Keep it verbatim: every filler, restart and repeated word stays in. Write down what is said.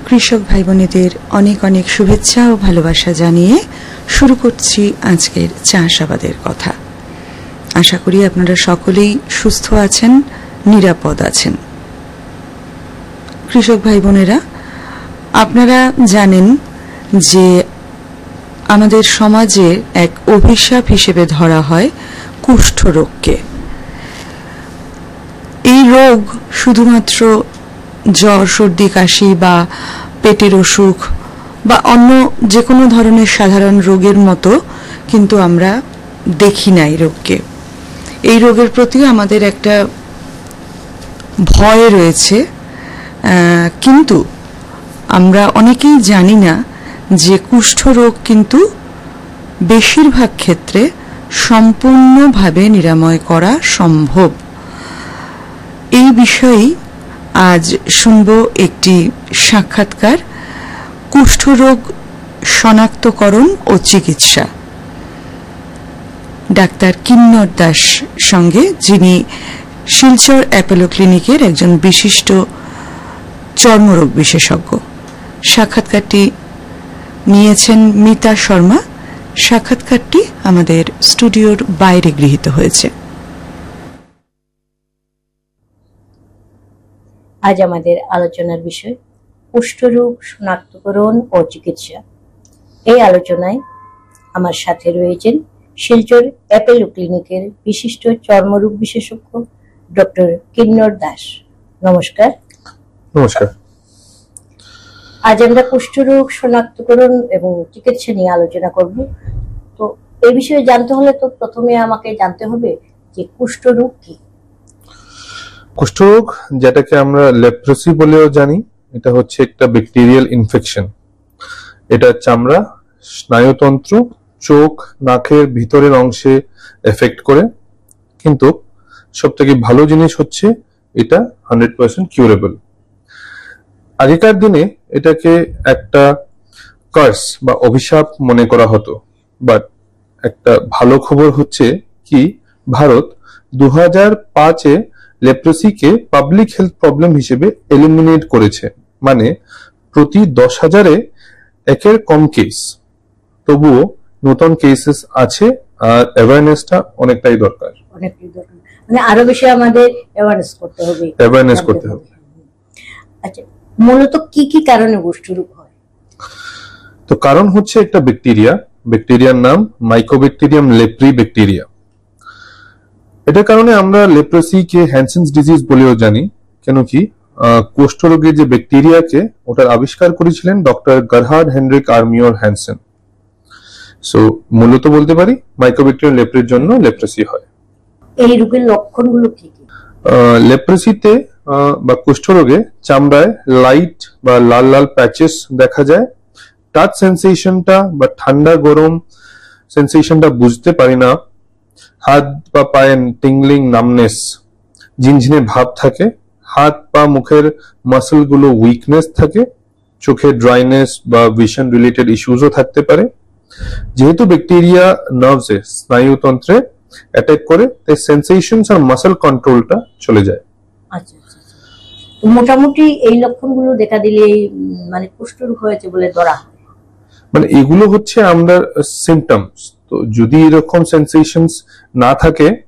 কৃষক ভাই বোনেদের অনেক অনেক শুভেচ্ছা ও ভালোবাসা জানিয়ে শুরু করছি আজকের চাষাবাদের কথা। আশা করি আপনারা সকলেই সুস্থ আছেন, নিরাপদ আছেন। কৃষক ভাই বোনেরা, আপনারা জানেন যে আমাদের সমাজে এক অভিশাপ হিসেবে ধরা হয় কুষ্ঠরোগকে। এই রোগ শুধুমাত্র জ্বর, সর্দি, কাশি বা পেটের অসুখ বা অন্য যে কোনো ধরনের সাধারণ রোগের মতো কিন্তু আমরা দেখি না এই রোগকে। এই রোগের প্রতি আমাদের একটা ভয় রয়েছে, কিন্তু আমরা অনেকেই জানি না যে কুষ্ঠরোগ কিন্তু বেশিরভাগ ক্ষেত্রে সম্পূর্ণভাবে নিরাময় করা সম্ভব। এই বিষয়েই আজ শুনব একটি সাক্ষাৎকার, কুষ্ঠরোগ শনাক্তকরণ ও চিকিৎসা, ডাক্তার কিন্নর দাস সঙ্গে, যিনি শিলচর অ্যাপোলো ক্লিনিকের একজন বিশিষ্ট চর্মরোগ বিশেষজ্ঞ। সাক্ষাৎকারটি নিয়েছেন মিতা শর্মা। সাক্ষাৎকারটি আমাদের স্টুডিওর বাইরে গৃহীত হয়েছে। আজ আমাদের আলোচনার বিষয় কুষ্ঠরোগ শনাক্তকরণ ও চিকিৎসা। এই আলোচনায় আমার সাথে রয়েছেন শিলচর অ্যাপোলো ক্লিনিকের বিশিষ্ট চর্মরোগ বিশেষজ্ঞ ডক্টর কিন্নর দাস। নমস্কার। নমস্কার। আজ আমরা কুষ্ঠরোগ শনাক্তকরণ এবং চিকিৎসা নিয়ে আলোচনা করব। তো এই বিষয়ে জানতে হলে তো প্রথমে আমাকে জানতে হবে যে কুষ্ঠরোগ কি। কুষ্ঠরোগ, যেটাকে আমরা লেপ্রোসি বলেও জানি, এটা হচ্ছে একটা ব্যাকটেরিয়াল ইনফেকশন। এটা চামড়া, স্নায়ুতন্ত্র, চোখ, নাকের ভিতরের অংশে এফেক্ট করে, কিন্তু সব থেকে ভালো জিনিস হচ্ছে এটা হান্ড্রেড পার্সেন্ট কিউরেবল। আগেকার দিনে এটাকে একটা কার্স বা অভিশাপ মনে করা হতো, বাট একটা ভালো খবর হচ্ছে কি, ভারত দু হাজার পাঁচে লেপ্রোসিকে পাবলিক হেলথ প্রবলেম হিসেবে এলিমিনেট করেছে। মানে প্রতি দশ হাজারে একের কম কেস, তবুও নতুন কেসেস আছে, আর অ্যাওয়ারনেসটা অনেকটাই দরকার। অনেকটাই দরকার, মানে আরো বেশি আমাদের অ্যাওয়ারনেস করতে হবে। অ্যাওয়ারনেস করতে হবে। আচ্ছা, মূলত কি কি কারণে কুষ্ঠরোগ হয়? তো কারণ হচ্ছে একটা ব্যাকটেরিয়া, ব্যাকটেরিয়ার নাম মাইকোব্যাকটেরিয়াম লেপ্রি ব্যাকটেরিয়া। এটার কারণে আমরা লেপ্রোসিকে হ্যানসেনস ডিজিজ বলেও জানি। কেন কি, কুষ্ঠরোগের যে ব্যাকটেরিয়াকে ওটার আবিষ্কার করেছিলেন doctor Gerhard Henrique আর্মিওর Hansen. So মূলত বলতে পারি মাইকোব্যাকটেরিয়াম লেপ্রির জন্য লেপ্রোসি হয়। এই রোগের লক্ষণগুলো কি কি? লেপ্রোসিতে বা কুষ্ঠরোগে চামড়ায় লাইট বা লাল লাল প্যাচেস দেখা যায়। টাচ সেন্সেশনটা বা ঠান্ডা গরম সেন্সেশনটা বুঝতে পারি না। হাত বা পায়ে টিংলিং, নামনেস, ঝিনঝিনে ভাব থাকে। হাত পা মুখের মাসল গুলো উইকনেস থাকে। চোখে ড্রাইনেস বা ভিশন রিলেটেড ইস্যুজও থাকতে পারে। যেহেতু ব্যাকটেরিয়া নার্ভসে, স্নায়ুতন্ত্রে অ্যাটাক করে, তাই সেন্সেশনস আর মাসল কন্ট্রোলটা চলে যায়। আচ্ছা আচ্ছা, তো মোটামুটি এই লক্ষণগুলো দেখা দিলে মানে কুষ্ঠরোগ হয়েছে বলে ধরা হয়। মানে এগুলো হচ্ছে আমরা সিমটমস। তো যদি এরকম সেন্সেশনস না থাকে